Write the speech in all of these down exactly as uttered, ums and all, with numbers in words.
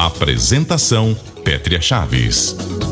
Apresentação Pétria Chaves.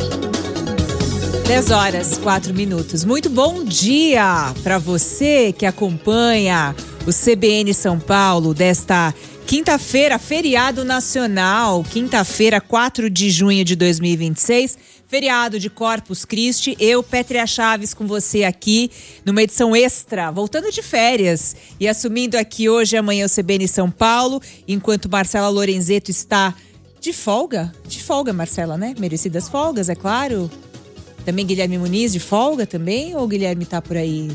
dez horas, quatro minutos. Muito bom dia para você que acompanha o C B N São Paulo desta quinta-feira, feriado nacional, quinta-feira, quatro de junho de dois mil e vinte e seis, feriado de Corpus Christi. Eu, Pétria Chaves, com você aqui numa edição extra, voltando de férias e assumindo aqui hoje e amanhã o C B N São Paulo, enquanto Marcela Lorenzetto está de folga. De folga, Marcela, né? Merecidas folgas, é claro. Também Guilherme Muniz de folga também, ou o Guilherme tá por aí?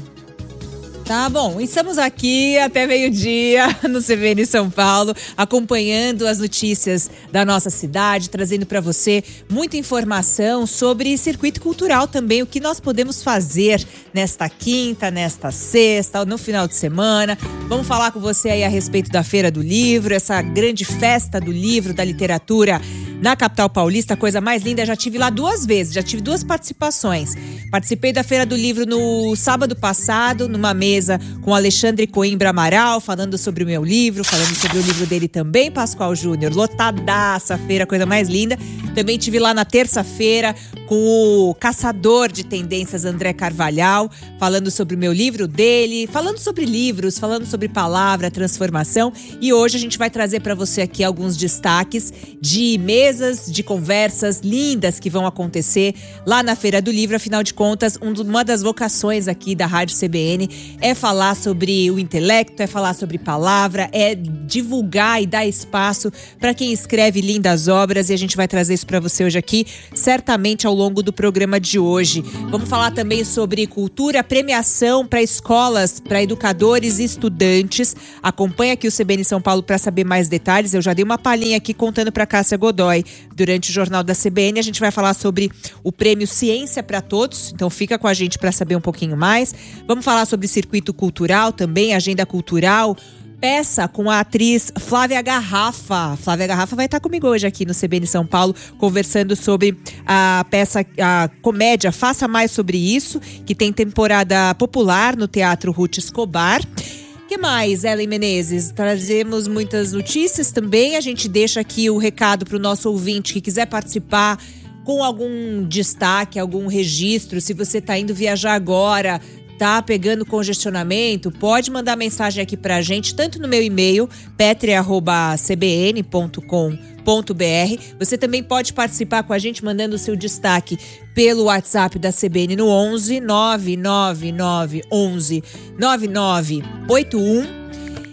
Tá bom, estamos aqui até meio-dia no C B N São Paulo, acompanhando as notícias da nossa cidade, trazendo para você muita informação sobre circuito cultural também, o que nós podemos fazer nesta quinta, nesta sexta, no final de semana. Vamos falar com você aí a respeito da Feira do Livro, essa grande festa do livro, da literatura na capital paulista, coisa mais linda. Já tive lá duas vezes, já tive duas participações. Participei da Feira do Livro no sábado passado, numa mesa com Alexandre Coimbra Amaral, falando sobre o meu livro, falando sobre o livro dele também, Pascoal Júnior. Lotadaça a feira, coisa mais linda. Também tive lá na terça-feira com o caçador de tendências André Carvalhal, falando sobre o meu livro dele, falando sobre livros, falando sobre palavra, transformação. E hoje a gente vai trazer para você aqui alguns destaques de mesas, de conversas lindas que vão acontecer lá na Feira do Livro. Afinal de contas, uma das vocações aqui da Rádio C B N é falar sobre o intelecto, é falar sobre palavra, é divulgar e dar espaço para quem escreve lindas obras, e a gente vai trazer isso para você hoje aqui, certamente ao longo do programa de hoje. Vamos falar também sobre cultura, premiação para escolas, para educadores e estudantes. Acompanha aqui o C B N São Paulo para saber mais detalhes. Eu já dei uma palhinha aqui contando para Cássia Godoy durante o Jornal da C B N. A gente vai falar sobre o prêmio Ciência para Todos, então fica com a gente para saber um pouquinho mais. Vamos falar sobre circuito cultural também, agenda cultural. Peça com a atriz Flávia Garrafa. Flávia Garrafa vai estar comigo hoje aqui no C B N São Paulo, conversando sobre a peça, a comédia Faça Mais Sobre Isso, que tem temporada popular no Teatro Ruth Escobar. O que mais, Ellen Menezes? Trazemos muitas notícias também. A gente deixa aqui o recado para o nosso ouvinte que quiser participar com algum destaque, algum registro. Se você está indo viajar agora, tá pegando congestionamento, pode mandar mensagem aqui pra gente, tanto no meu e-mail, petria arroba c b n ponto com ponto b r. Você também pode participar com a gente mandando o seu destaque pelo WhatsApp da C B N no onze nove nove nove onze nove nove oito um.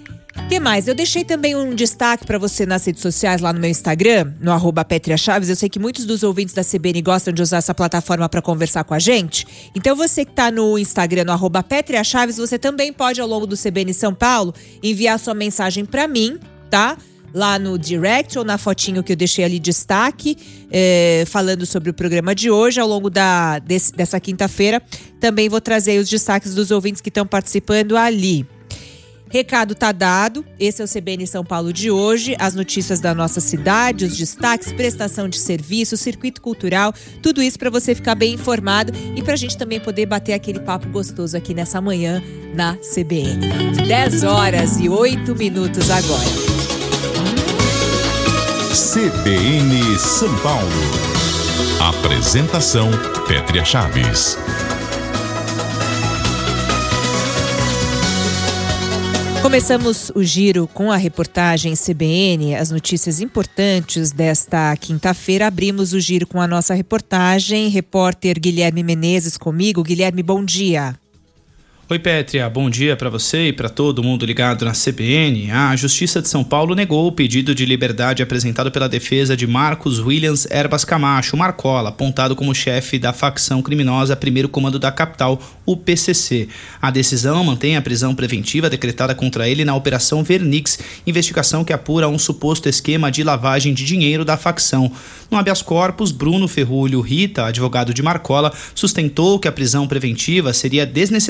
O que mais? Eu deixei também um destaque para você nas redes sociais, lá no meu Instagram, no arroba Pétria Chaves. Eu sei que muitos dos ouvintes da C B N gostam de usar essa plataforma para conversar com a gente. Então você que está no Instagram, no arroba Pétria Chaves, você também pode, ao longo do C B N São Paulo, enviar sua mensagem para mim, tá? Lá no direct ou na fotinho que eu deixei ali destaque, é, falando sobre o programa de hoje. Ao longo da, desse, dessa quinta-feira, também vou trazer os destaques dos ouvintes que estão participando ali. Recado tá dado, esse é o C B N São Paulo de hoje, as notícias da nossa cidade, os destaques, prestação de serviço, circuito cultural, tudo isso para você ficar bem informado e pra gente também poder bater aquele papo gostoso aqui nessa manhã na C B N. dez horas e oito minutos agora. C B N São Paulo. Apresentação Pétria Chaves. Começamos o giro com a reportagem C B N, as notícias importantes desta quinta-feira. Abrimos o giro com a nossa reportagem, repórter Guilherme Menezes comigo. Guilherme, bom dia. Oi, Pétria, bom dia para você e para todo mundo ligado na C B N. A Justiça de São Paulo negou o pedido de liberdade apresentado pela defesa de Marcos Williams Erbas Camacho, Marcola, apontado como chefe da facção criminosa Primeiro Comando da Capital, o P C C. A decisão mantém a prisão preventiva decretada contra ele na Operação Vernix, investigação que apura um suposto esquema de lavagem de dinheiro da facção. No habeas corpus, Bruno Ferrulho Rita, advogado de Marcola, sustentou que a prisão preventiva seria desnecessária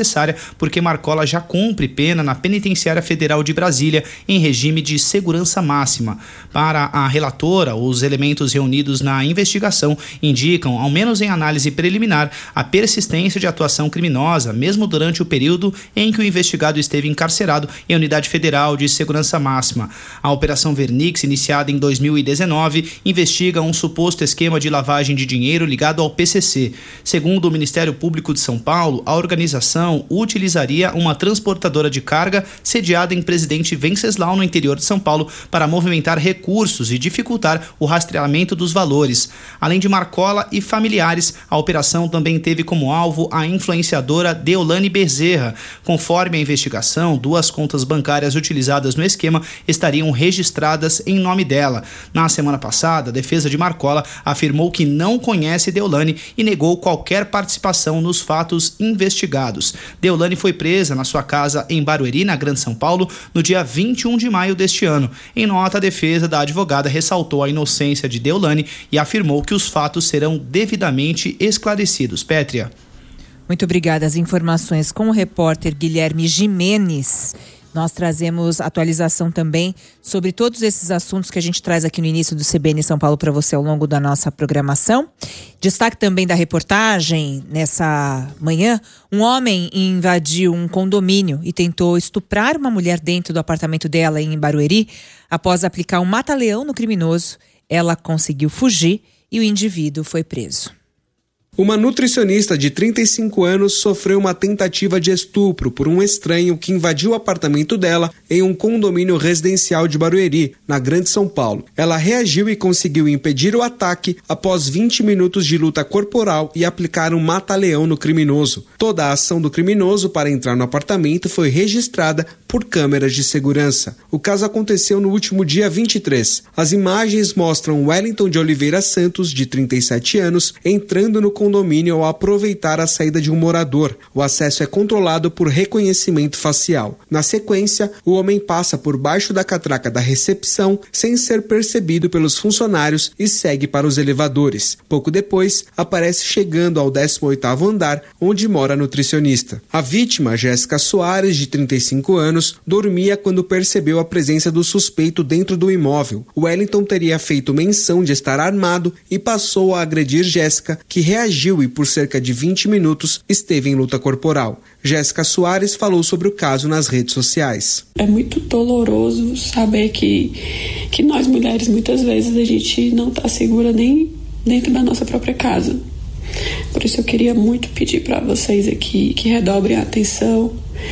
porque Marcola já cumpre pena na Penitenciária Federal de Brasília em regime de segurança máxima. Para a relatora, os elementos reunidos na investigação indicam, ao menos em análise preliminar, a persistência de atuação criminosa, mesmo durante o período em que o investigado esteve encarcerado em Unidade Federal de Segurança Máxima. A Operação Vernix, iniciada em dois mil e dezenove, investiga um suposto esquema de lavagem de dinheiro ligado ao P C C. Segundo o Ministério Público de São Paulo, a organização utilizaria uma transportadora de carga sediada em Presidente Venceslau, no interior de São Paulo, para movimentar recursos e dificultar o rastreamento dos valores. Além de Marcola e familiares, a operação também teve como alvo a influenciadora Deolane Bezerra. Conforme a investigação, duas contas bancárias utilizadas no esquema estariam registradas em nome dela. Na semana passada, a defesa de Marcola afirmou que não conhece Deolane e negou qualquer participação nos fatos investigados. Deolane foi presa na sua casa em Barueri, na Grande São Paulo, no dia vinte e um de maio deste ano. Em nota, a defesa da advogada ressaltou a inocência de Deolane e afirmou que os fatos serão devidamente esclarecidos. Pétria. Muito obrigada. As informações com o repórter Guilherme Jimenez. Nós trazemos atualização também sobre todos esses assuntos que a gente traz aqui no início do C B N São Paulo para você ao longo da nossa programação. Destaque também da reportagem nessa manhã: um homem invadiu um condomínio e tentou estuprar uma mulher dentro do apartamento dela em Barueri. Após aplicar um mata-leão no criminoso, ela conseguiu fugir e o indivíduo foi preso. Uma nutricionista de trinta e cinco anos sofreu uma tentativa de estupro por um estranho que invadiu o apartamento dela em um condomínio residencial de Barueri, na Grande São Paulo. Ela reagiu e conseguiu impedir o ataque após vinte minutos de luta corporal e aplicar um mata-leão no criminoso. Toda a ação do criminoso para entrar no apartamento foi registrada por câmeras de segurança. O caso aconteceu no último dia vinte e três. As imagens mostram Wellington de Oliveira Santos, de trinta e sete anos, entrando no condomínio condomínio ao aproveitar a saída de um morador. O acesso é controlado por reconhecimento facial. Na sequência, o homem passa por baixo da catraca da recepção sem ser percebido pelos funcionários e segue para os elevadores. Pouco depois, aparece chegando ao décimo oitavo andar, onde mora a nutricionista. A vítima, Jéssica Soares, de trinta e cinco anos, dormia quando percebeu a presença do suspeito dentro do imóvel. Wellington teria feito menção de estar armado e passou a agredir Jéssica, que reagiu e por cerca de vinte minutos esteve em luta corporal. Jéssica Soares falou sobre o caso nas redes sociais. É muito doloroso saber que, que nós mulheres muitas vezes a gente não está segura nem dentro da nossa própria casa. Por isso eu queria muito pedir para vocês aqui que redobrem a atenção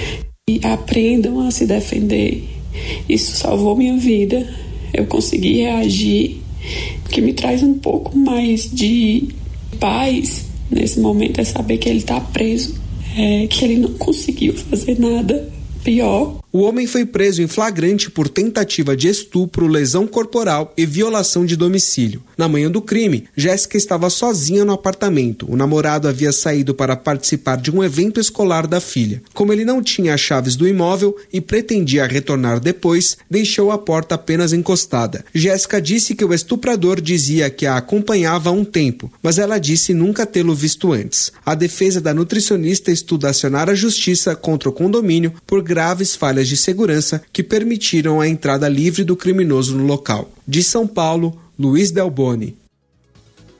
e aprendam a se defender. Isso salvou minha vida. Eu consegui reagir, o que me traz um pouco mais de paz nesse momento é saber que ele está preso, é, que ele não conseguiu fazer nada pior. O homem foi preso em flagrante por tentativa de estupro, lesão corporal e violação de domicílio. Na manhã do crime, Jéssica estava sozinha no apartamento. O namorado havia saído para participar de um evento escolar da filha. Como ele não tinha as chaves do imóvel e pretendia retornar depois, deixou a porta apenas encostada. Jéssica disse que o estuprador dizia que a acompanhava há um tempo, mas ela disse nunca tê-lo visto antes. A defesa da nutricionista estuda acionar a justiça contra o condomínio por graves falhas de segurança que permitiram a entrada livre do criminoso no local. De São Paulo, Luiz Delboni.